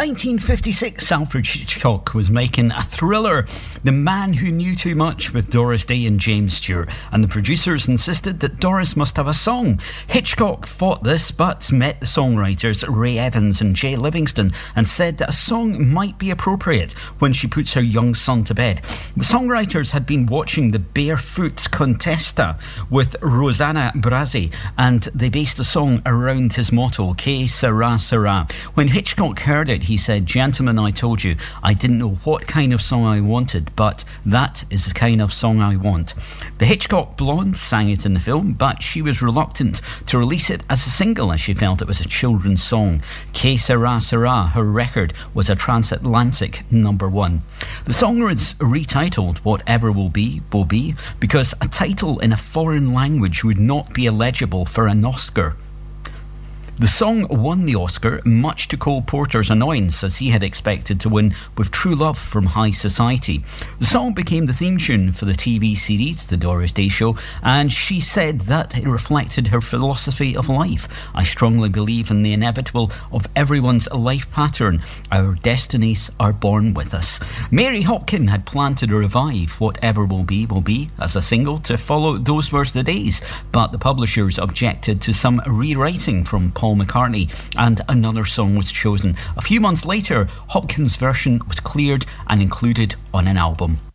1956, Alfred Hitchcock was making a thriller, The Man Who Knew Too Much, with Doris Day and James Stewart, and the producers insisted that Doris must have a song. Hitchcock fought this, but met the songwriters Ray Evans and Jay Livingston and said that a song might be appropriate when she puts her young son to bed. The songwriters had been watching the Barefoot Contessa with Rosanna Brazzi, and they based the song around his motto, Que Sera Sera. When Hitchcock heard it, he said, "Gentlemen, I told you, I didn't know what kind of song I wanted, but that is the kind of song I want." The Hitchcock blonde sang it in the film, but she was reluctant to release it as a single as she felt it was a children's song. Que Sera Sera, her record, was a transatlantic #1. The song was retitled Whatever Will Be, because a title in a foreign language would not be eligible for an Oscar. The song won the Oscar, much to Cole Porter's annoyance, as he had expected to win with True Love from High Society. The song became the theme tune for the TV series, The Doris Day Show, and she said that it reflected her philosophy of life. "I strongly believe in the inevitable of everyone's life pattern. Our destinies are born with us." Mary Hopkin had planned to revive Whatever Will Be as a single to follow Those Were the Days, but the publishers objected to some rewriting from Paul McCartney, and another song was chosen. A few months later, Hopkins' version was cleared and included on an album.